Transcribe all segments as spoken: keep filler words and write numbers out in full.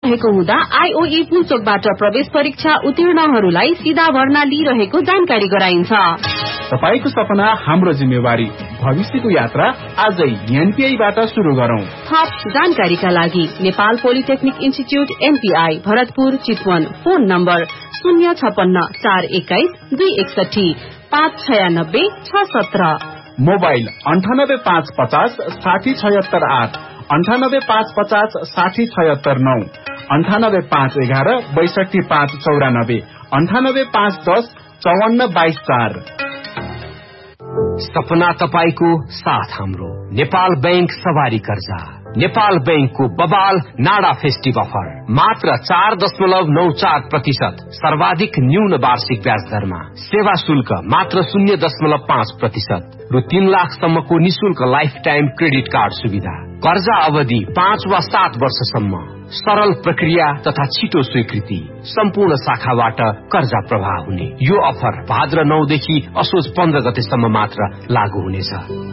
रहेको हुँदा आईओई पुलचोकबाट प्रवेश परीक्षा उत्तीर्णहरूलाई सीधा भर्ना लिइरहेको जानकारी गराइन्छ। तपाईको सपना हाम्रो जिम्मेवारी, भविष्यको यात्रा आजै एनपीआईबाट शुरू गरौं। थप जानकारीका लागि Nepal polytechnic institute NPI Bharatpur Chitwan, phone number शून्य छपन्न चार एक्काइस दुई एकसठी पाँच छयानब्बे छ सत्र, मोबाइल अन्ठानब्बे पाँच पचास साठी छयत्तर आठ, अन्ठानब्बे पाँच पचास साठी छयत्तर नौ, अन्ठानब्बे पाँच एघार बैसठी पाँच चौरानब्बे, अन्ठानब्बे पाँच दस चौवन्न बाइस चार। सपना तपाईको साथ हाम्रो। नेपाल बैंक सवारी कर्जा, नेपाल बैंकको बबाल नाडा फेस्टिभ अफर, मात्र चार दशमलव नौ चार प्रतिशत सर्वाधिक न्यून वार्षिक ब्याज दरमा, सेवा शुल्क मात्र शून्य दशमलव पाँच प्रतिशत रु तीन लाखसम्मको निशुल्क लाइफ टाइम क्रेडिट कार्ड सुविधा, कर्जा अवधि पाँच वा सात वर्षसम्म, सरल प्रक्रिया तथा छिटो स्वीकृति, सम्पूर्ण शाखाबाट कर्जा प्रवाह हुने। यो अफर भाद्र नौदेखि असोज पन्ध्र गतेसम्म मात्र लागू हुनेछ।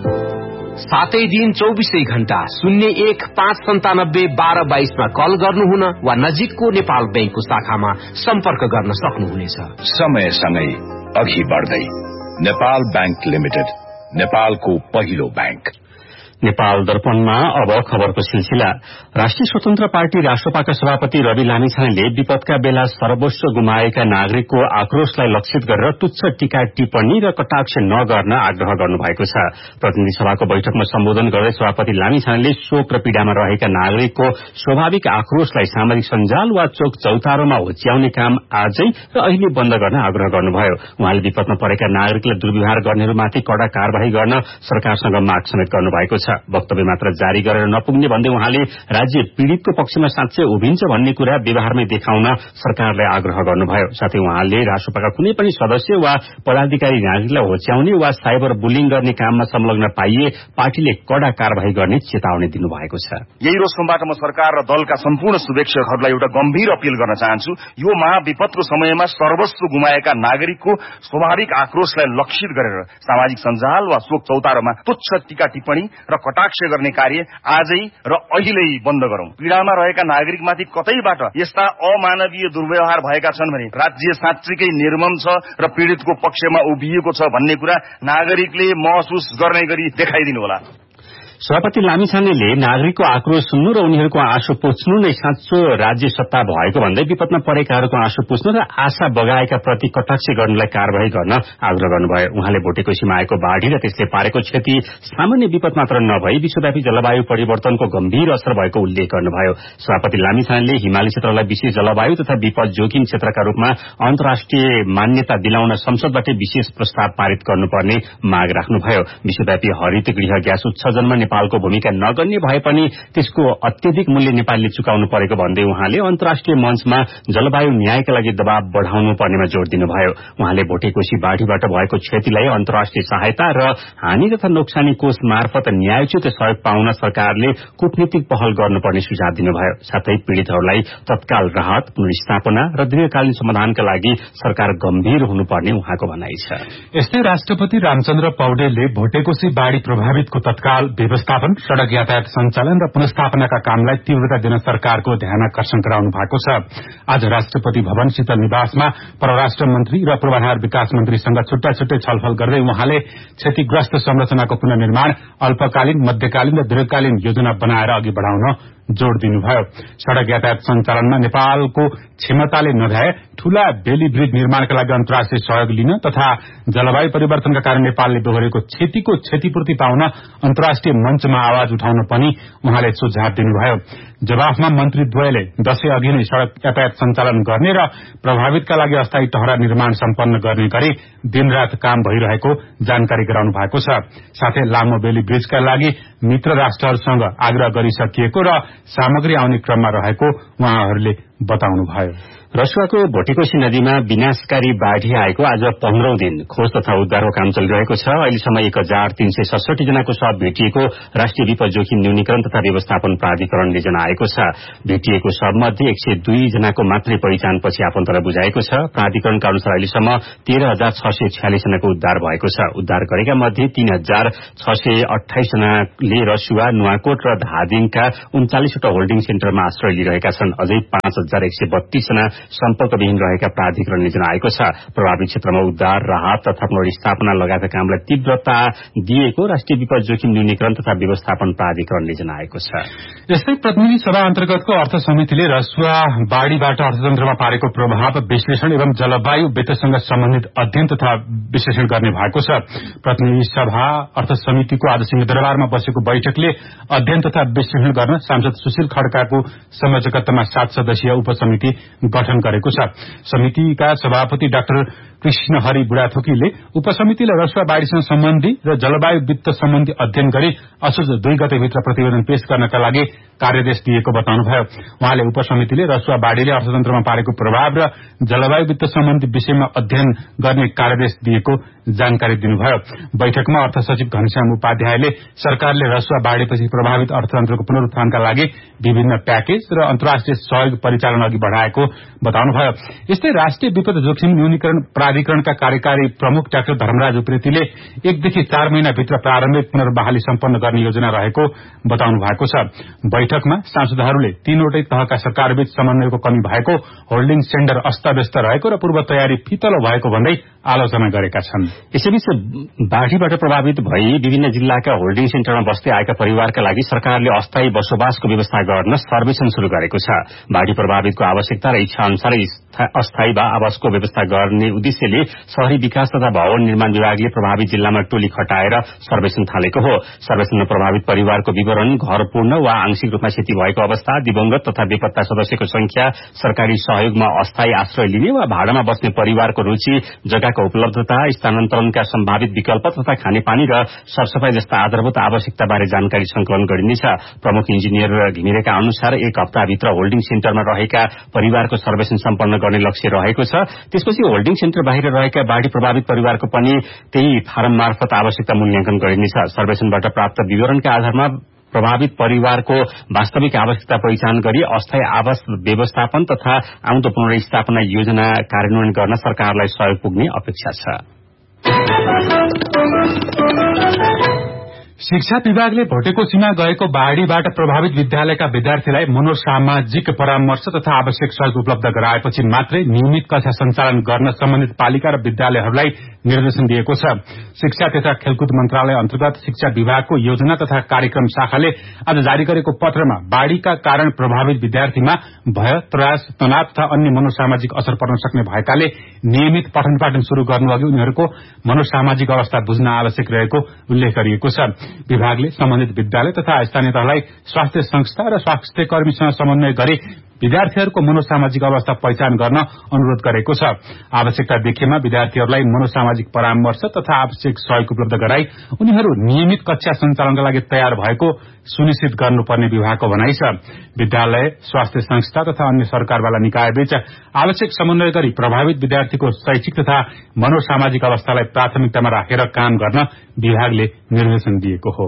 सातै दिन चौबिसै घण्टा शून्य एक पाँच सन्तानब्बे बाह्र बाइसमा कल गर्नुहुन वा नजिकको नेपाल बैंकको शाखामा सम्पर्क गर्न सक्नुहुनेछ। समयसँगै अघि बढ्दै नेपाल बैंक लिमिटेड, नेपालको पहिलो बैंक। नेपाल दर्पणमा अब खबरको सिलसिला। राष्ट्रिय स्वतन्त्र पार्टी राष्ट्रपाका सभापति रवि लामिछानेले विपदका बेला सर्वस्व गुमाएका नागरिकको आक्रोशलाई लक्षित गरेर तुच्छ टीका टिप्पणी र कटाक्ष नगर्न आग्रह गर्नुभएको छ। प्रतिनिधि सभाको बैठकमा सम्बोधन गर्दै सभापति लामिछानेले शोक र पीड़ामा रहेका नागरिकको स्वाभाविक आक्रोशलाई सामाजिक सञ्जाल वा चौक चौतारोमा होच्याउने काम आजै र अहिले बन्द गर्न आग्रह गर्नुभयो। उहाँले विपदमा परेका नागरिकलाई दुर्व्यवहार गर्नेहरूमाथि कड़ा कार्यवाही गर्न सरकारसँग माग समेत गर्नुभएको छ। वक्तव्य मात्र जारी गरेर नपुग्ने भन्दै उहाँले राज्य पीड़ितको पक्षमा साँच्चै उभिन्छ भन्ने कुरा व्यवहारमै देखाउन सरकारलाई आग्रह गर्नुभयो। साथै उहाँले राष्ट्रपाका कुनै पनि सदस्य वा पदाधिकारी नागरिकलाई होच्याउने वा साइबर बुलिङ गर्ने काममा संलग्न पाइए पार्टीले कड़ा कार्यवाही गर्ने चेतावनी दिनुभएको छ। यही रोशबाट म सरकार र दलका सम्पूर्ण शुभेच्छकहरूलाई एउटा गम्भीर अपील गर्न चाहन्छु। यो महाविपदको समयमा सर्वस्व गुमाएका नागरिकको स्वाभाविक आक्रोशलाई लक्षित गरेर सामाजिक सञ्जाल वा शोक चौतारोमा तुच्छ टीका टिप्पणी र कटाक्ष गर्ने कार्य आजै र अहिले बन्द गरौं। पीड़ामा रहेका नागरिकमाथि कतैबाट यस्ता अमानवीय दुर्व्यवहार भएका छन् भने राज्य साँच्चीकै निर्मम छ र पीड़ितको पक्षमा उभिएको छ भन्ने कुरा नागरिकले महसुस गर्ने गरी देखाइदिनु होला। सभापति लामिछानेले नागरिकको आक्रोश सुन्नु र उनीहरूको आँसु पुछ्नु नै साँचो राज्य सत्ता भएको भन्दै विपदमा परेकाहरूको आँसु पुछ्नु र आशा बगाएका प्रति कटाक्ष गर्नलाई कार्यवाही गर्न आग्रह गर्नुभयो। उहाँले भोटेकोशीमा आएको बाढ़ी र त्यसले पारेको क्षति सामान्य विपद मात्र नभई विश्वव्यापी जलवायु परिवर्तनको गम्भीर असर भएको उल्लेख गर्नुभयो। सभापति लामिछानेले हिमाली क्षेत्रलाई विशेष जलवायु तथा विपद जोखिम क्षेत्रका रूपमा अन्तर्राष्ट्रिय मान्यता दिलाउन संसदबाटै विशेष प्रस्ताव पारित गर्नुपर्ने माग राख्नुभयो। विश्वव्यापी हरित गृह ग्यास उत्सर्जनमा नेपालको भूमिका नगर्ने भए पनि त्यसको अत्यधिक मूल्य नेपालले चुकाउनु परेको भन्दै उहाँले अन्तर्राष्ट्रिय मञ्चमा जलवायु न्यायका लागि दबाव बढ़ाउनु पर्नेमा जोड़ दिनुभयो। उहाँले भोटेकोशी बाढ़ीबाट भएको क्षतिलाई अन्तर्राष्ट्रिय सहायता र हानि तथा नोक्सानी कोष मार्फत न्यायोचित सहयोग पाउन सरकारले कूटनीतिक पहल गर्नुपर्ने सुझाव दिनुभयो। साथै पीड़ितहरूलाई तत्काल राहत, पुनर्स्थापना र दीर्घकालीन समाधानका लागि सरकार गम्भीर हुनुपर्ने उहाँको भनाइ छ। यस्तै राष्ट्रपति रामचन्द्र पौडेलले भोटेकोशी बाढ़ी प्रभावितको तत्काल व्यवस्थापन, सड़क यातायात सञ्चालन र पुनर्स्थापनाका कामलाई तीव्रता दिन सरकारको ध्यानाकर्षण गराउनु भएको छ। आज राष्ट्रपति भवन शीतल निवासमा परराष्ट्र मन्त्री र पूर्वाधार विकास मन्त्रीसँग छुट्टा छुट्टै छलफल गर्दै उहाँले क्षतिग्रस्त संरचनाको पुनर्निर्माण, अल्पकालीन, मध्यकालीन र दीर्घकालीन योजना बनाएर अघि बढ़ाउन जोड़ दिनुभयो। सड़क यातायात सञ्चालनमा नेपालको क्षमताले नभए ठूला बेली ब्रिज निर्माणका लागि अन्तर्राष्ट्रिय सहयोग लिन तथा जलवायु परिवर्तनका कारण नेपालले बेहोरेको क्षतिको क्षतिपूर्ति पाउन अन्तर्राष्ट्रिय मञ्चमा आवाज उठाउन पनि उहाँले सुझाव दिनुभयो। जवाफमा मन्त्रीद्वयले दशै अघि नै सड़क यातायात सञ्चालन गर्ने र प्रभावितका लागि अस्थायी टहरा निर्माण सम्पन्न गर्ने गरी दिनरात काम भइरहेको जानकारी गराउनु भएको छ। साथै लामो बेली ब्रिजका लागि मित्र राष्ट्रहरूसँग आग्रह गरिसकिएको र सामग्री आउने क्रममा रहेको उहाँहरूले बताउनुभयो। रसुवाको भोटेकोशी नदीमा विनाशकारी बाढ़ी आएको आज पन्ध्रौं दिन खोज तथा उद्धारको काम चलिरहेको छ। अहिलेसम्म एक हजार तीन सय सडसठी जनाको शव भेटिएको राष्ट्रिय विपद जोखिम न्यूनीकरण तथा व्यवस्थापन प्राधिकरणले जनाएको छ। भेटिएको शवमध्ये एक सय दुई जनाको मात्रै पहिचानपछि आफन्तलाई बुझाएको छ। प्राधिकरणका अनुसार अहिलेसम्म तेह्र हजार छ सय छयालिस जनाको उद्धार भएको छ। उद्धार गरेका मध्ये तीन हजार छ सय अठाइस जनाले रसुवा, नुवाकोट र धादिङका उन्चालिसवटा होल्डिङ सेन्टरमा आश्रय लिइरहेका छन्। अझै पाँच हजार एक सय बत्तीस जना सम्पर्कविहीन रहेका प्राधिकरणले जनाएको छ। प्रभावित क्षेत्रमा उद्धार, राहत तथा पुनर्स्थापना लगायतका कामलाई तीव्रता दिएको राष्ट्रिय विपद जोखिम न्यूनीकरण तथा व्यवस्थापन प्राधिकरणले जनाएको छ। यस्तै प्रतिनिधि सभा अन्तर्गतको अर्थ समितिले रसुवा बाढ़ीबाट अर्थतन्त्रमा पारेको प्रभाव विश्लेषण एवं जलवायु वित्तसँग सम्बन्धित अध्ययन तथा विश्लेषण गर्ने भएको छ। प्रतिनिधि सभा अर्थ समितिको आज सिंहदरबारमा बसेको बैठकले अध्ययन तथा विश्लेषण गर्न सांसद सुशील खड्काको संयोजकत्वमा सात सदस्यीय उपसमिति गठन गरेको छ। समितिका सभापति डाक्टर कृष्ण हरि बुढाथोकीले उपसमितिले रसुवा बाढ़ीसँग सम्बन्धी र जलवायु वित्त सम्बन्धी अध्ययन गरी असोज दुई गतेभित्र प्रतिवेदन पेश गर्नका लागि कार्यदेश दिएको बताउनुभयो। उहाँले उपसमितिले रसुवा बाढ़ीले अर्थतन्त्रमा पारेको प्रभाव र जलवायु वित्त सम्बन्धी विषयमा अध्ययन गर्ने कार्यदेश दिएको जानकारी दिनुभयो। बैठकमा अर्थ सचिव घनश्याम उपाध्यायले सरकारले रसुवा बाढ़ीपछि प्रभावित अर्थतन्त्रको पुनरुत्थानका लागि विभिन्न प्याकेज र अन्तर्राष्ट्रिय सहयोग परिचालन अघि बढ़ाएको बताउनुभयो। यस्तै राष्ट्रिय विपद जोखिम न्यूनीकरण प्राधिकरणका कार्यकारी प्रमुख डाक्टर धर्मराज उप्रेतीले एकदेखि चार महिनाभित्र प्रारम्भिक पुनर्बहाली सम्पन्न गर्ने योजना रहेको बताउनु भएको छ। बैठकमा सांसदहरूले तीनवटै तहका सरकारबीच समन्वयको कमी भएको, होल्डिङ सेन्टर अस्तव्यस्त रहेको र पूर्व तयारी फितलो भएको भन्दै आलोचना गरेका छन्। यसैबीच बाढ़ीबाट प्रभावित भई विभिन्न जिल्लाका होल्डिङ सेन्टरमा बस्दै आएका परिवारका लागि सरकारले अस्थायी बसोबासको व्यवस्था गर्न सर्वेक्षण शुरू गरेको छ। बाढ़ी प्रभावितको आवश्यकता र इच्छा अनुसार अस्थायी आवासको व्यवस्था गर्ने उद्देश्यले शहरी विकास तथा भवन निर्माण विभागले प्रभावित जिल्लामा टोली खटाएर सर्वेक्षण थालेको हो। सर्वेक्षणमा प्रभावित परिवारको विवरण, घर पूर्ण वा आंशिक रूपमा क्षति भएको अवस्था, दिवंगत तथा बेपत्ता सदस्यको संख्या, सरकारी सहयोगमा अस्थायी आश्रय लिने वा भाडामा बस्ने परिवारको रुचि, जग्गाको उपलब्धता, स्थानान्तरणका सम्भावित विकल्प तथा खानेपानी र सरसफाई जस्ता आधारभूत आवश्यकताबारे जानकारी संकलन गरिनेछ। प्रमुख इन्जिनियर घिमिरेका अनुसार एक हप्ताभित्र होल्डिङ सेन्टरमा रहेका परिवारको सर्वेक्षण सम्पन्न गर्ने लक्ष्य रहेको छ। त्यसपछि होल्डिङ सेन्टर बाहिर रहेका बाढ़ी प्रभावित परिवारको पनि त्यही फारम मार्फत आवश्यकता मूल्याङ्कन गरिनेछ। सर्वेक्षणबाट प्राप्त विवरणका आधारमा प्रभावित परिवारको वास्तविक आवश्यकता पहिचान गरी अस्थायी आवास व्यवस्थापन तथा आउँदो पुनर्स्थापना योजना कार्यान्वयन गर्न सरकारलाई सहयोग पुग्ने अपेक्षा छ। शिक्षा विभागले भोटेकोशीमा गएको बाढ़ीबाट प्रभावित विद्यालयका विद्यार्थीलाई मनोसामाजिक परामर्श तथा आवश्यक सहयोग उपलब्ध गराएपछि मात्रै नियमित कक्षा सञ्चालन गर्न सम्बन्धित पालिका र विद्यालयहरूलाई निर्देशन दिएको छ। शिक्षा तथा खेलकुद मन्त्रालय अन्तर्गत शिक्षा विभागको योजना तथा कार्यक्रम शाखाले आज जारी गरेको पत्रमा बाढ़ीका कारण प्रभावित विद्यार्थीमा भय, त्रास, तनाव तथा अन्य मनोसामाजिक असर पर्न सक्ने भएकाले नियमित पठन पाठन शुरू गर्नुअघि उनीहरूको मनोसामाजिक अवस्था बुझ्न आवश्यक रहेको उल्लेख गरिएको छ। विभागले सम्बन्धित विद्यालय तथा स्थानीय तहलाई स्वास्थ्य संस्था र स्वास्थ्य कर्मीसँग समन्वय गरी विद्यार्थीहरूको मनोसामाजिक अवस्था पहिचान गर्न अनुरोध गरेको छ। आवश्यकता देखेमा विद्यार्थीहरूलाई मनोसामाजिक परामर्श तथा आवश्यक सहयोग उपलब्ध गराई उनीहरू नियमित कक्षा सञ्चालनका लागि तयार भएको सुनिश्चित गर्नुपर्ने विभागको भनाइ छ। विद्यालय, स्वास्थ्य संस्था तथा अन्य सरकारवाला निकायबीच आवश्यक समन्वय गरी प्रभावित विद्यार्थीको शैक्षिक तथा मनोसामाजिक अवस्थालाई प्राथमिकतामा राखेर काम गर्न विभागले निर्देशन दिएको हो।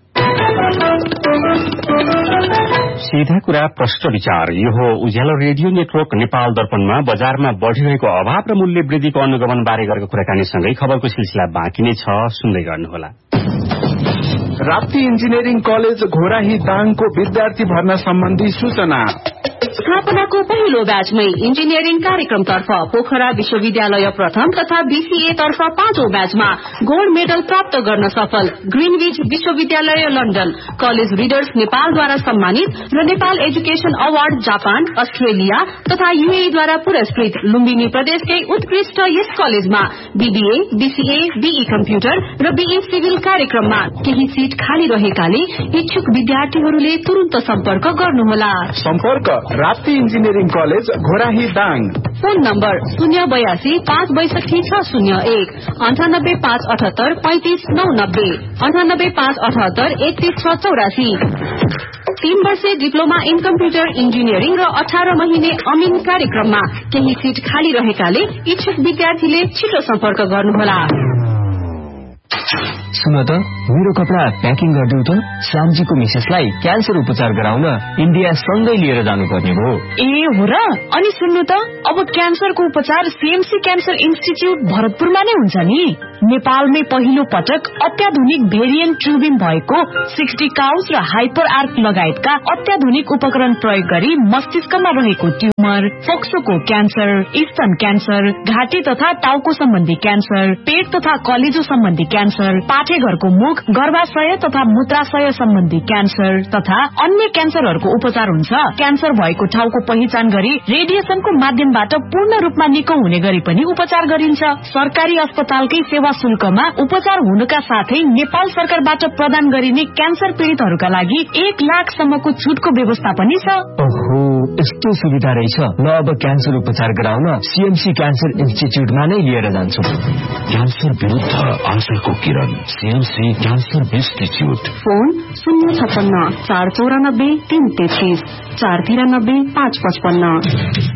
सीधा कुरा प्रश्न विचार, यो हो उज्यालो रेडियो नेटवर्क नेपाल दर्पणमा बजारमा बढ़िरहेको अभाव र मूल्य वृद्धिको अनुगमन बारे गरेको कुराकानीसँगै खबरको सिलसिला बाँकी नै छ, सुन्दै गर्नुहोला। राप्ती इन्जिनियरिङ कलेज घोराही दाङको विद्यार्थी भर्ना सम्बन्धी सूचना। स्थापनाको पहिलो ब्याचमै इन्जिनियरिङ कार्यक्रमतर्फ पोखरा विश्वविद्यालय प्रथम तथा बीसीए तर्फ पाँचौं ब्याचमा गोल्ड मेडल प्राप्त गर्न सफल ग्रीनविच विश्वविद्यालय लन्डन, कलेज रिडर्स नेपालद्वारा सम्मानित र Nepal education award Japan, Australia तथा यूएईद्वारा पुरस्कृत लुम्बिनी प्रदेशकै उत्कृष्ट यस कलेजमा बीबीए, बीसीए, बीई कम्प्युटर र बीई सिभिल कार्यक्रममा केही सीट खाली रहेकाले इच्छुक विद्यार्थीहरूले तुरन्त सम्पर्क गर्नुहोला। सम्पर्क Rapti engineering college Ghorahi Dang. Phone number शून्य बयासी पाँच बैसठी छ शून्य एक अन्ठानब्बे पाँच अठहत्तर पैंतिस नौ नब्बे अन्ठानब्बे पाँच अठहत्तर एकतीस छ चौरासी। तीन वर्षे डिप्लोमा इन कम्प्युटर इन्जिनियरिङ र अठार महिने अमिन कार्यक्रममा केही सीट खाली रहेकाले इच्छुक विद्यार्थीले छिटो सम्पर्क गर्नुहोला। सुन त मेरो कपडा प्याकिङ गरिदेऊ त, श्यामजीको मिसेसलाई क्यान्सर उपचार गराउन इन्डिया सँगै लिएर जानुपर्ने हो। ए हो र? अनि सुन्नु त, अब क्यान्सरको उपचार सीएमसी क्यान्सर इन्स्टिच्युट भरतपुरमा नै हुन्छ नि। नेपालमै पहिलो पटक अत्याधुनिक भेरिएन्ट ट्रुबिम भएको सिक्सटी काउस र हाइपर आर्क लगायतका अत्याधुनिक उपकरण प्रयोग गरी मस्तिष्कमा रहेको ट्युमर, फोक्सोको क्यान्सर, स्तन क्यान्सर, घाँटी तथा टाउको सम्बन्धी क्यान्सर, पेट तथा कलेजो सम्बन्धी क्यान्सर, पाठेघरको मुख, गर्भाशय तथा मूत्राशय सम्बन्धी क्यान्सर तथा अन्य क्यान्सरहरूको उपचार हुन्छ। क्यान्सर भएको ठाउँको पहिचान गरी रेडिएसनको माध्यमबाट पूर्ण रूपमा निको हुने गरी पनि उपचार गरिन्छ। सरकारी अस्पतालकै सेवा शुल्कमा उपचार हुनुका साथै नेपाल सरकारबाट प्रदान गरिने क्यान्सर पीड़ितहरूका लागि एक लाख सम्मको छुटको व्यवस्था पनि छ। ओहो, यस्तो सुविधा रहेछ। ल अब क्यान्सर उपचार गराउन सीएमसी क्यान्सर इन्स्टिच्युटमा नै लिएर जान्छु। क्यान्सर विरुद्ध आशाको किरण, सीएमसी क्यान्सर इन्स्टिच्युट। फोन शून्य छप्पन्न चार चौरानब्बे तीन तेत्तीस चार तिरानब्बे पाँच पचपन्न।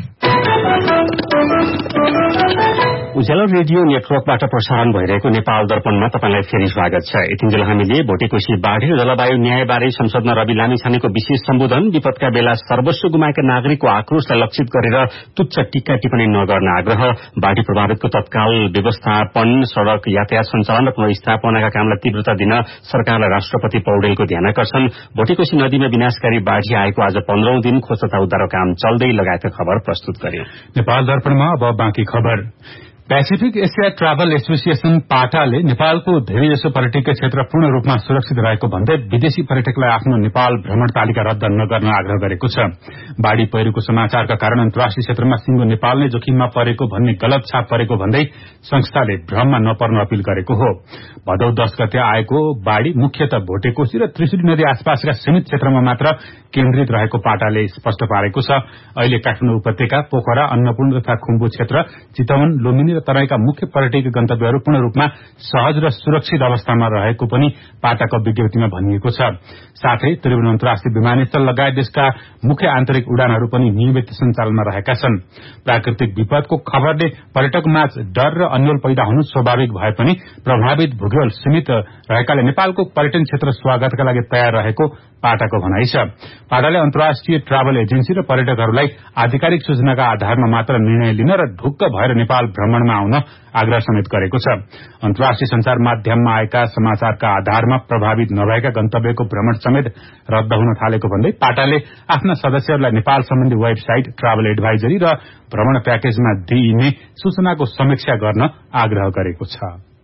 उज्यालो रेडियो नेटवर्कबाट प्रसारण भइरहेको नेपाल दर्पणमा तपाईलाई फेरि स्वागत छ। यतिन्जेल हामीले भोटेकोशी बाढ़ी र जलवायु न्यायबारे संसदमा रवि लामिछानेको विशेष सम्बोधन, विपदका बेला सर्वस्व गुमाएका नागरिकको आक्रोशलाई लक्षित गरेर तुच्छ टीका टिप्पणी नगर्न आग्रह, बाढ़ी प्रभावितको तत्काल व्यवस्थापन, सड़क यातायात सञ्चालन र पुनर्स्थापनाका कामलाई तीव्रता दिन सरकारलाई राष्ट्रपति पौडेलको ध्यानाकर्षण, भोटेकोशी नदीमा विनाशकारी बाढ़ी आएको आज पन्ध्रौं दिन खोज तथा उद्धारको काम चल्दै लगायतका खबर प्रस्तुत गर्यो। नेपाल दर्पणमा अब बाँकी खबर। पैसिफिक एसिया ट्राभल एसोसिएशन पाटाले नेपालको धेरैजसो पर्यटकीय क्षेत्र पूर्ण रूपमा सुरक्षित रहेको भन्दै विदेशी पर्यटकलाई आफ्नो नेपाल भ्रमण तालिका रद्द नगर्न आग्रह गरेको छ। बाढ़ी पहिरोको समाचारका कारण अन्तर्राष्ट्रिय क्षेत्रमा सिंगो नेपाल नै जोखिममा परेको भन्ने गलत छाप परेको भन्दै संस्थाले भ्रममा नपर्न अपील गरेको हो। भदौ दश गते आएको बाढ़ी मुख्यतः भोटेकोशी र त्रिशुली नदी आसपासका सीमित क्षेत्रमा मात्र केन्द्रित रहेको पाटाले स्पष्ट पारेको छ। अहिले काठमाडौँ उपत्यका, पोखरा, अन्नपूर्ण तथा खुम्बु क्षेत्र, चितवन, लुम्बिनी र तराईका मुख्य पर्यटकीय गन्तव्यहरू पूर्ण रूपमा सहज र सुरक्षित अवस्थामा रहेको पनि पाटाको विज्ञप्तिमा भनिएको छ। साथै त्रिभुवन अन्तर्राष्ट्रिय विमानस्थल लगायत देशका मुख्य आन्तरिक उडानहरू पनि नियमित सञ्चालनमा रहेका छन्। प्राकृतिक विपदको खबरले पर्यटकमाझ डर र अन्यल पैदा हुनु स्वाभाविक भए पनि प्रभावित भूगोल सीमित रहेकाले नेपालको पर्यटन क्षेत्र स्वागतका लागि तयार रहेको पाटाको भनाइ छ। पाटाले अन्तर्राष्ट्रिय ट्राभल एजेन्सी र पर्यटकहरूलाई आधिकारिक सूचनाका आधारमा मात्र निर्णय लिन र ढुक्क भएर नेपाल भ्रमणमा आउन आग्रह समेत गरेको छ। अन्तर्राष्ट्रिय संचार माध्यममा आएका समाचारका आधारमा प्रभावित नभएका गन्तव्यको भ्रमण समेत रद्द हुन थालेको भन्दै पाटाले आफ्ना सदस्यहरूलाई नेपाल सम्बन्धी वेबसाइट, ट्राभल एडभाइजरी र भ्रमण प्याकेजमा दिइने सूचनाको समीक्षा गर्न आग्रह गरेको छ।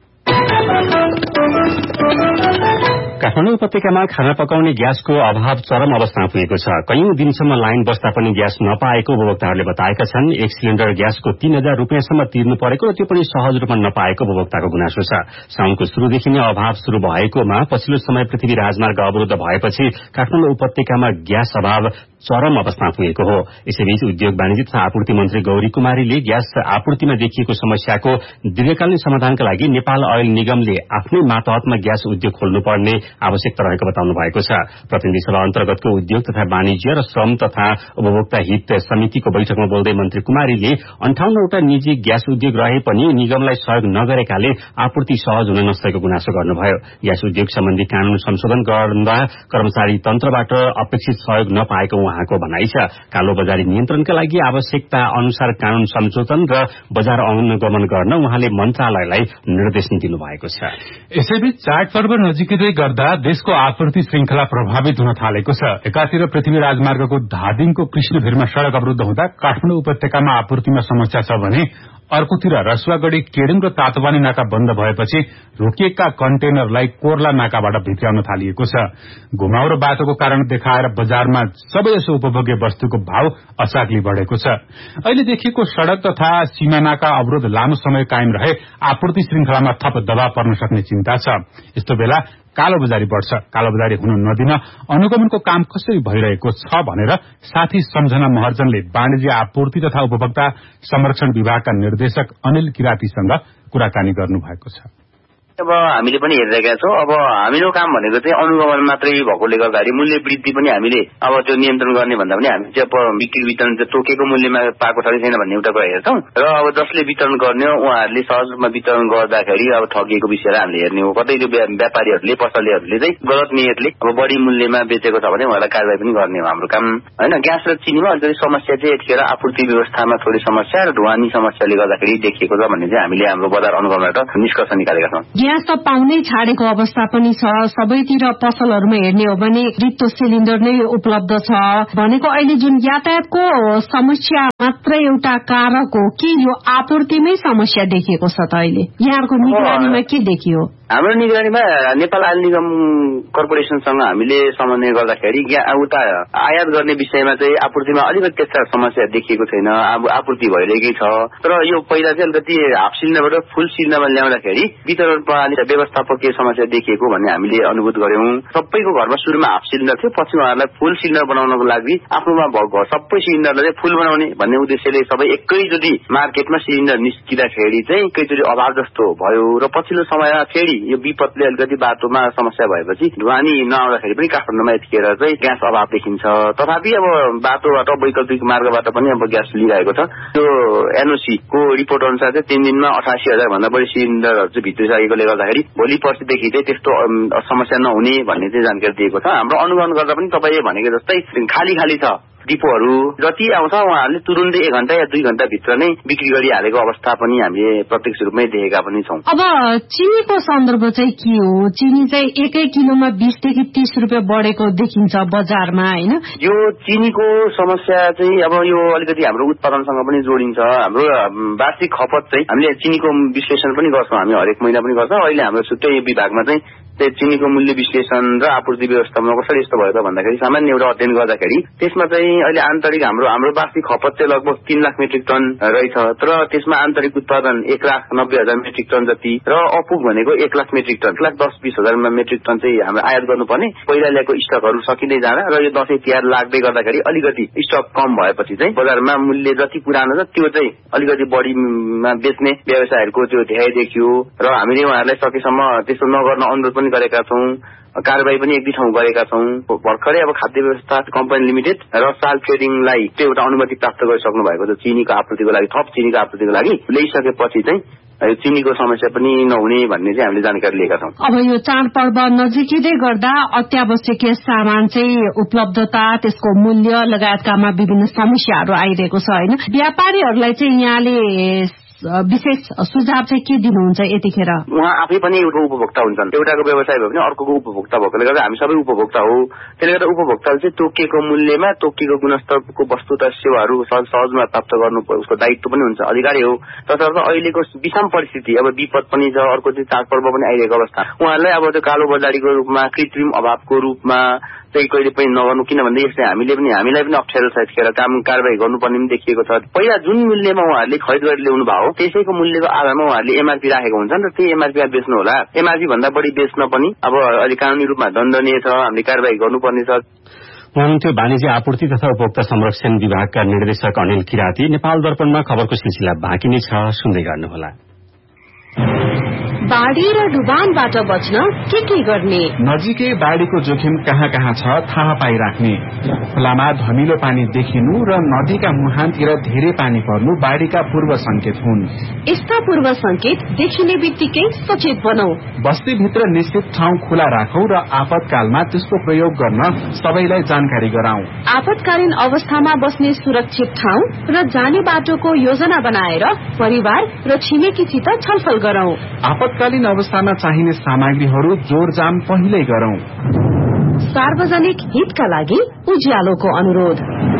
काठमाडौँ उपत्यकामा खाना पकाउने ग्यासको अभाव चरम अवस्थामा पुगेको छ। कैयौं दिनसम्म लाइन बस्दा पनि ग्यास नपाएको उपभोक्ताहरूले बताएका छन्। एक सिलिण्डर ग्यासको तीन हजार रूपियाँसम्म तिर्नु परेको र त्यो पनि सहज रूपमा नपाएको उपभोक्ताको गुनासो छ। साउनको शुरूदेखि नै अभाव शुरू भएकोमा पछिल्लो समय पृथ्वी राजमार्ग अवरुद्ध भएपछि काठमाडौँ उपत्यकामा ग्यास अभाव चरम अवस्थामा पुगेको हो। यसैबीच उद्योग वाणिज्य तथा आपूर्ति मन्त्री गौरी कुमारीले ग्यास आपूर्तिमा देखिएको समस्याको दीर्घकालीन समाधानका लागि नेपाल अयल निगमले आफ्नै मातहतमा ग्यास उद्योग खोल्नुपर्ने आवश्यकता रहेको बताउनु भएको छ। प्रतिनिधि सभा अन्तर्गतको उद्योग तथा वाणिज्य र श्रम तथा उपभोक्ता हित समितिको बैठकमा बोल्दै मन्त्री कुमारीले अन्ठाउन्नवटा निजी ग्यास उद्योग रहे पनि निगमलाई सहयोग नगरेकाले आपूर्ति सहज हुन नसकेको गुनासो गर्नुभयो। ग्यास उद्योग सम्बन्धी कानून संशोधन गर्दा कर्मचारी तन्त्रबाट अपेक्षित सहयोग नपाएको उहाँको भनाइ छ। कालो बजारी नियन्त्रणका लागि आवश्यकता अनुसार कानून संशोधन र बजार अनुगमन गर्न उहाँले मन्त्रालयलाई निर्देशन दिनुभएको छ। यसैबीच चाडपर्व नजिकै गर्दा देशको आपूर्ति श्रृंखला प्रभावित हुन थालेको छ। एकातिर पृथ्वी राजमार्गको धादिङको कृष्णभिरमा सड़क अवरुद्ध हुँदा काठमाडौँ उपत्यकामा आपूर्तिमा समस्या छ भने अर्कोतिर रसुवागढ़ी, केडुङ र तातोबानी नाका बन्द भएपछि रोकिएका कन्टेनरलाई कोर्ला नाकाबाट भित्र्याउन थालिएको छ। घुमाउरो बाटोको कारण देखाएर बजारमा सबैजसो उपभोग्य वस्तुको भाव असाग्ली बढ़ेको छ। अहिले देखिएको सड़क तथा सीमानाका अवरोध लामो समय कायम रहे आपूर्ति श्रृंखलामा थप दबाव पर्न सक्ने चिन्ता छ। यस्तो बेला कालोबजारी बढ़छ। कालोबजारी हुन नदिन अनुगमनको काम कसरी भइरहेको छ भनेर साथी सम्झना महर्जनले वाणिज्य, आपूर्ति तथा उपभोक्ता संरक्षण विभागका निर्देशक अनिल किरातीसँग कुराकानी गर्नुभएको छ। अब हामीले पनि हेरिरहेका छौँ। अब हाम्रो काम भनेको चाहिँ अनुगमन मात्रै भएकोले गर्दाखेरि मूल्य वृद्धि पनि हामीले अब त्यो नियन्त्रण गर्ने भन्दा पनि हामी चाहिँ अब बिक्री वितरण चाहिँ तोकेको मूल्यमा पाएको छ कि छैन भन्ने एउटा कुरा हेर्छौँ र अब जसले वितरण गर्ने हो उहाँहरूले सहज रूपमा वितरण गर्दाखेरि अब ठगिएको विषयलाई हामीले हेर्ने हो। कतै त्यो व्यापारीहरूले पसलेहरूले चाहिँ गलत नियतले अब बढी मूल्यमा बेचेको छ भने उहाँलाई कारबाही पनि गर्ने हो हाम्रो काम होइन। ग्यास र चिनीमा अलिकति समस्या चाहिँ यतिखेर आपूर्ति व्यवस्थामा थोरै समस्या र ढुवानी समस्याले गर्दाखेरि देखिएको छ भन्ने चाहिँ हामीले हाम्रो बजार अनुगमनबाट निष्कर्ष निकालेका छौँ। ग्यास त पाउनै छाडेको अवस्था पनि छ। सबैतिर पसलहरूमा हेर्ने हो भने रित्तो सिलिन्डर नै उपलब्ध छ भनेको अहिले जुन यातायातको समस्या मात्र एउटा कारक हो कि यो आपूर्तिमै समस्या देखिएको छ त अहिले यहाँको निगरानीमा के देखियो? हाम्रो निगरानीमा नेपाल आयल निगम कर्पोरेसनसँग हामीले समन्वय गर्दाखेरि उता आयात गर्ने विषयमा चाहिँ आपूर्तिमा अलिकति त्यस्ता समस्या देखिएको छैन। अब आपूर्ति भइरहेकै छ। तर यो पहिला चाहिँ अलिकति हाफ सिलिन्डरबाट फुल सिलिन्डरमा ल्याउँदाखेरि वितरण प्रणाली व्यवस्थापकीय समस्या देखिएको भन्ने हामीले अनुभूत गर्यौं। सबैको घरमा सुरुमा हाफ सिलिन्डर थियो, पछि उहाँहरूलाई फुल सिलिन्डर बनाउनको लागि आफ्नोमा भएको सबै सिलिन्डरलाई फुल बनाउने भन्ने उद्देश्यले सबै एकैचोटि मार्केटमा सिलिन्डर निस्किँदाखेरि चाहिँ एकैचोटि अभाव जस्तो भयो र पछिल्लो समयमा फेरि यो विपदले अलिकति बाटोमा समस्या भएपछि ढुवानी नआउँदाखेरि पनि काठमाडौँमा यतिखेर चाहिँ ग्यास अभाव देखिन्छ। तथापि अब बाटोबाट वैकल्पिक मार्गबाट पनि अब ग्यास लिइरहेको छ। त्यो एनओसी को रिपोर्ट अनुसार चाहिँ तीन दिनमा अठासी हजार भन्दा बढी सिलिन्डरहरू चाहिँ भित्रिसकेकोले गर्दाखेरि भोलि पर्सिदेखि चाहिँ त्यस्तो समस्या नहुने भन्ने चाहिँ जानकारी दिएको छ। हाम्रो अनुगमन गर्दा पनि तपाईँ भनेको जस्तै खाली खाली छ डिपोहरू। जति आउँछ उहाँहरूले तुरुन्तै एक घण्टा या दुई घण्टा भित्र नै बिक्री गरिहालेको अवस्था पनि हामीले प्रत्यक्ष रूपमै देखेका पनि छौँ। अब चिनीको सन्दर्भ चाहिँ के हो? चिनी चाहिँ एकै किलोमा बीसदेखि तीस रुपियाँ बढेको देखिन्छ बजारमा होइन। यो चिनीको समस्या चाहिँ अब यो अलिकति हाम्रो उत्पादनसँग पनि जोडिन्छ। हाम्रो वार्षिक खपत चाहिँ हामीले चिनीको विश्लेषण पनि गर्छौँ, हामी हरेक महिना पनि गर्छौँ। अहिले हाम्रो छुट्टै विभागमा चाहिँ चिनीको मूल्य विश्लेषण र आपूर्ति व्यवस्थापनमा कसरी यस्तो भयो त भन्दाखेरि सामान्य एउटा अध्ययन गर्दाखेरि त्यसमा चाहिँ अहिले आन्तरिक हाम्रो हाम्रो वार्षिक खपत चाहिँ लगभग तीन लाख मेट्रिक टन रहेछ। तर त्यसमा आन्तरिक उत्पादन एक लाख नब्बे हजार मेट्रिक टन जति र अपुग भनेको एक लाख मेट्रिक टन एक लाख दस बीस हजार मेट्रिक टन चाहिँ हाम्रो आयात गर्नुपर्ने पहिला ल्याएको स्टकहरू सकिँदै जाँदा र यो दसैँ तिहार लाग्दै गर्दाखेरि अलिकति स्टक कम भएपछि चाहिँ बजारमा मूल्य जति पुरानो छ त्यो चाहिँ अलिकति बढीमा बेच्ने व्यवसायहरूको त्यो ध्यान देखियो र हामीले उहाँहरूलाई सकेसम्म त्यस्तो नगर्न अनुरोध पनि गरेका छौँ। कारबाही पनि एक दुई ठाउँ गरेका छौँ। भर्खरै अब खाद्य व्यवस्था कम्पनी लिमिटेड र साल ट्रेडिङलाई त्यो एउटा अनुमति प्राप्त गरिसक्नु भएको छ चिनीको आपूर्तिको लागि, थप चिनीको आपूर्तिको लागि ल्याइसकेपछि चाहिँ चिनीको समस्या पनि नहुने भन्ने चाहिँ हामीले जानकारी लिएका छौँ। अब यो चाडपर्व नजिकै गर्दा अत्यावश्यकीय सामान चाहिँ उपलब्धता, त्यसको मूल्य लगायतकामा विभिन्न समस्याहरू आइरहेको छ होइन। व्यापारीहरूलाई चाहिँ यहाँले विशेष सुझाव चाहिँ के दिनुहुन्छ यतिखेर? उहाँ आफै पनि एउटा उपभोक्ता हुन्छन्। एउटाको व्यवसाय भयो भने अर्कोको उपभोक्ता भएकोले गर्दा हामी सबै उपभोक्ता हो। त्यसले गर्दा उपभोक्ताले चाहिँ तोकिएको मूल्यमा तोकिएको गुणस्तरको वस्तु तथा सेवाहरू सहज सहजमा प्राप्त गर्नु उसको दायित्व पनि हुन्छ, अधिकारी हो। तसर्थ अहिलेको विषम परिस्थिति अब विपद पनि छ, अर्को चाहिँ चाडपर्व पनि आइरहेको अवस्था उहाँहरूलाई अब त्यो कालो बजारीको रूपमा कृत्रिम अभावको रूपमा चाहिँ कहिले पनि नगर्नु, किनभने यसले हामीले पनि हामीलाई पनि अप्ठ्यारो छ यतिखेर काम कारबाही गर्नुपर्ने पनि देखिएको छ। पहिला जुन मूल्यमा उहाँहरूले खरिद गरेर ल्याउनु भयो त्यसैको मूल्यको आधारमा उहाँहरूले एमआरपी राखेको हुन्छन् र त्यही एमआरपीमा बेच्नु होला। एमआरपी भन्दा बढी बेच्न पनि अब अहिले कानूनी रूपमा दण्डनीय छ, हामीले कारबाही गर्नुपर्ने छ। हुनुहुन्थ्यो वाणिज्य आपूर्ति तथा उपभोक्ता संरक्षण विभागका निर्देशक अनिल किराती। नेपाल दर्पणमा खबरको सिलसिला बाँकी नै छ, सुन्दै गर्नुहोला। बाढ़ी र डुबानबाट बच्न के के गर्ने? नजिकै बाढ़ीको जोखिम कहाँ कहाँ छ थाहा पाइराख्ने। खोलामा धमिलो पानी देखिनु र नदीका मुहानतिर धेरै पानी पर्नु बाढ़ीका पूर्व संकेत हुन्। यस्ता पूर्व संकेत देखिने बित्तिकै सचेत बनौ। बस्तीभित्र निश्चित ठाउँ खुला राखौ र आपतकालमा त्यसको प्रयोग गर्न सबैलाई जानकारी गराउँ। आपतकालीन अवस्थामा बस्ने सुरक्षित ठाउँ र जाने बाटोको योजना बनाएर परिवार र छिमेकीसित छलफल गरौं। आपतकालीन अवस्थामा चाहिने सामग्रीहरू जोरजाम पहिल्यै गरौं। सार्वजनिक हितका लागि उज्यालोको अनुरोध।